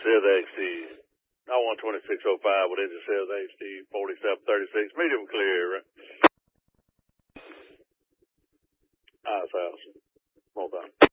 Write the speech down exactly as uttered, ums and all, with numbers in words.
says H D. I one twenty-six oh five with engine says H D forty-seven thirty-six. Medium clear, right? Ice house. Hold on.